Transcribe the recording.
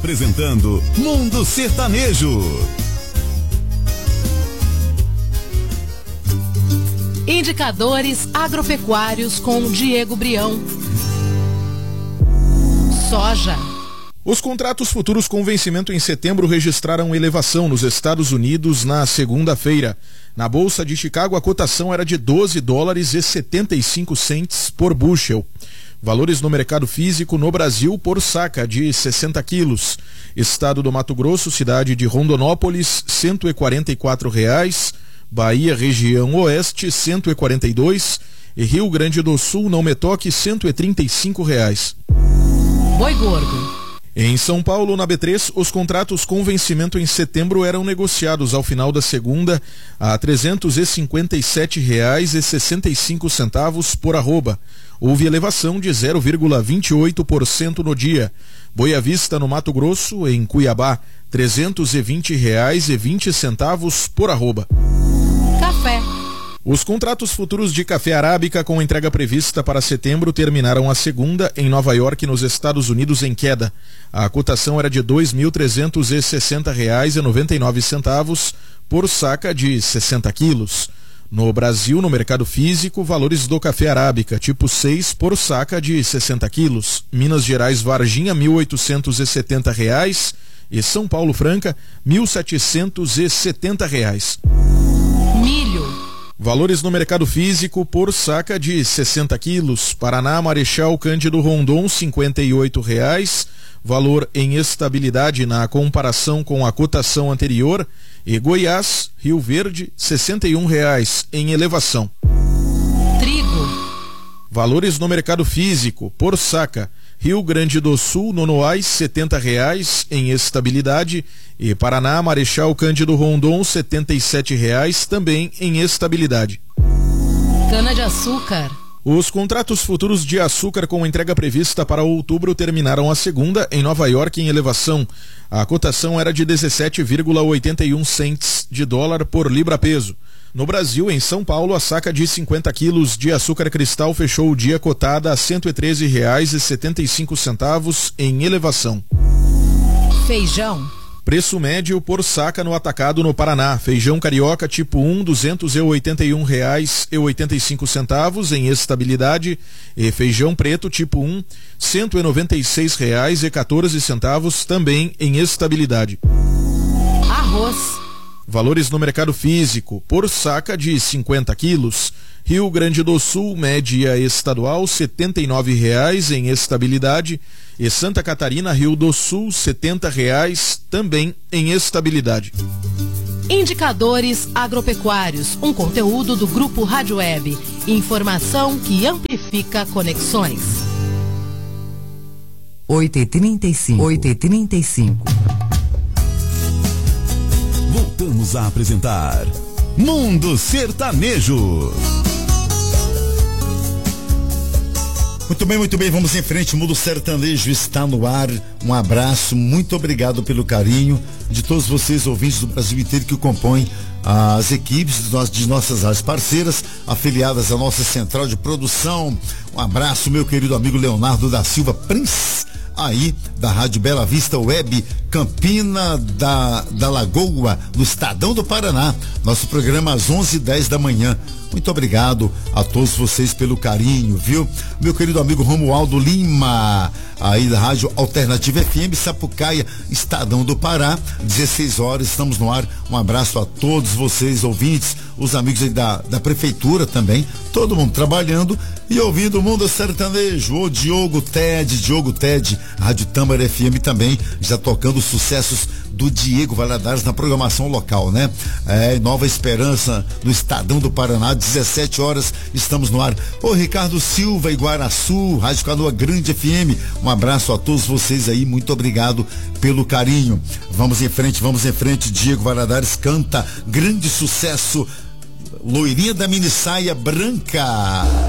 Apresentando Mundo Sertanejo. Indicadores agropecuários com Diego Brião. Soja. Os contratos futuros com vencimento em setembro registraram elevação nos Estados Unidos na segunda-feira. Na Bolsa de Chicago, a cotação era de $12,75 por bushel. Valores no mercado físico no Brasil por saca de 60 quilos. Estado do Mato Grosso, cidade de Rondonópolis, R$144. Bahia, região oeste, R$142. E Rio Grande do Sul, não me toque, R$135. Boi gordo. Em São Paulo, na B3, os contratos com vencimento em setembro eram negociados ao final da segunda a R$357,65 por arroba. Houve elevação de 0,28% no dia. Boi à vista no Mato Grosso, em Cuiabá, R$320,20 por arroba. Café. Os contratos futuros de café arábica com entrega prevista para setembro terminaram a segunda em Nova York, nos Estados Unidos, em queda. A cotação era de R$2.360,99 por saca de 60 quilos. No Brasil, no mercado físico, valores do café arábica tipo 6 por saca de 60 quilos. Minas Gerais Varginha, R$1.870 e São Paulo Franca, R$1.770. Milho. Valores no mercado físico por saca de 60 quilos. Paraná, Marechal Cândido Rondon, R$58. Valor em estabilidade na comparação com a cotação anterior. E Goiás, Rio Verde, R$61 em elevação. Trigo. Valores no mercado físico por saca. Rio Grande do Sul, Nonoais, R$70 em estabilidade. E Paraná, Marechal Cândido Rondon, R$77 também em estabilidade. Cana-de-açúcar. Os contratos futuros de açúcar com entrega prevista para outubro terminaram a segunda em Nova York em elevação. A cotação era de 17,81 cents de dólar por libra-peso. No Brasil, em São Paulo, a saca de 50 quilos de açúcar cristal fechou o dia cotada a R$113,75 em elevação. Feijão. Preço médio por saca no atacado no Paraná. Feijão carioca tipo 1, R$281,85 em estabilidade. E feijão preto tipo 1, R$196,14 também em estabilidade. Arroz. Valores no mercado físico por saca de 50 quilos. Rio Grande do Sul, média estadual, R$79 em estabilidade. E Santa Catarina, Rio do Sul, R$70 também em estabilidade. Indicadores agropecuários, um conteúdo do Grupo Rádio Web. Informação que amplifica conexões. 8h35. Voltamos a apresentar Mundo Sertanejo. Muito bem, vamos em frente. Mundo Sertanejo está no ar. Um abraço, muito obrigado pelo carinho de todos vocês, ouvintes do Brasil inteiro, que compõem as equipes de nossas áreas parceiras, afiliadas à nossa central de produção. Um abraço, meu querido amigo Leonardo da Silva Prince, aí da Rádio Bela Vista Web, Campina da Lagoa, no Estadão do Paraná. Nosso programa às 11h10 da manhã. Muito obrigado a todos vocês pelo carinho, viu? Meu querido amigo Romualdo Lima, aí da Rádio Alternativa FM, Sapucaia, Estadão do Pará, 16 horas, estamos no ar. Um abraço a todos vocês, ouvintes, os amigos aí da Prefeitura também, todo mundo trabalhando e ouvindo o Mundo Sertanejo. O Diogo Ted, Rádio Tâmara FM também, já tocando sucessos do Diego Valadares na programação local, né? Nova Esperança, no Estadão do Paraná, 17 horas, estamos no ar. O Ricardo Silva, Iguaraçu, Rádio Canoa Grande FM, um abraço a todos vocês aí, muito obrigado pelo carinho. Vamos em frente, Diego Valadares canta grande sucesso, Loirinha da Mini Saia Branca.